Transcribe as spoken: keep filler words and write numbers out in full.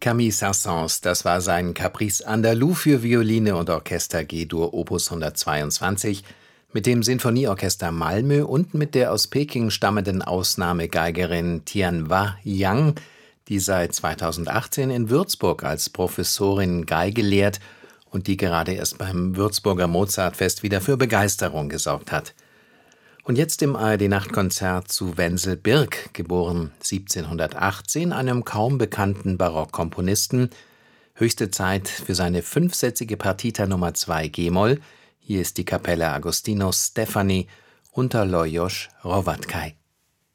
Camille Saint-Saëns, das war sein Caprice Andalou für Violine und Orchester G-Dur Opus hundertzweiundzwanzig mit dem Sinfonieorchester Malmö und mit der aus Peking stammenden Ausnahmegeigerin Tianhua Yang, die seit zweitausendachtzehn in Würzburg als Professorin Geige lehrt und die gerade erst beim Würzburger Mozartfest wieder für Begeisterung gesorgt hat. Und jetzt im A R D-Nachtkonzert zu Wenzel Birk, geboren siebzehnhundertachtzehn, einem kaum bekannten Barockkomponisten. Höchste Zeit für seine fünfsätzige Partita Nummer zwei G-Moll. Hier ist die Kapelle Agostinos Stefani unter Lajos Hrovatkai.